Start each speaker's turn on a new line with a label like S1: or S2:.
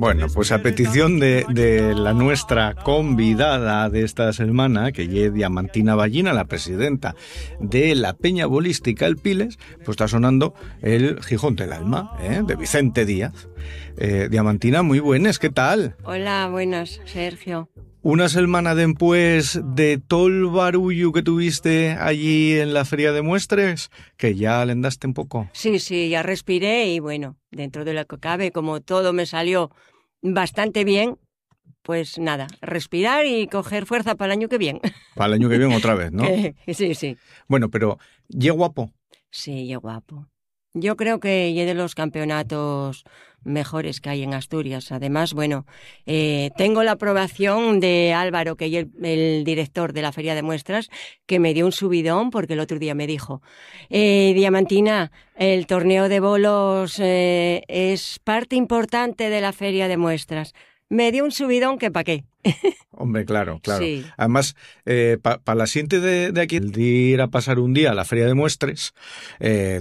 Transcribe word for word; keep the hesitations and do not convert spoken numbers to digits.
S1: Bueno, pues a petición de, de la nuestra convidada de esta semana, que es Diamantina Ballina, la presidenta de la Peña Bolística El Piles, pues está sonando el Gijón del Alma, ¿eh? De Vicente Díaz. Eh, Diamantina, muy buenas, ¿qué tal?
S2: Hola, buenas, Sergio.
S1: Una semana después de todo el barullo que tuviste allí en la feria de muestres, que ya alendaste un poco.
S2: Sí, sí, ya respiré y bueno, dentro de lo que cabe, como todo me salió bastante bien, pues nada, respirar y coger fuerza para el año que viene.
S1: Para el año que viene otra vez, ¿no?
S2: Sí, sí.
S1: Bueno, pero ¿y guapo?
S2: Sí, y guapo. Yo creo que es de los campeonatos mejores que hay en Asturias. Además, bueno, eh, tengo la aprobación de Álvaro, que es el, el director de la Feria de Muestras, que me dio un subidón porque el otro día me dijo, eh, Diamantina, el torneo de bolos eh, es parte importante de la Feria de Muestras. Me dio un subidón que pa' qué.
S1: Hombre, claro, claro.
S2: Sí.
S1: Además, eh, para pa la gente de, de aquí, el de ir a pasar un día a la feria de muestres, eh,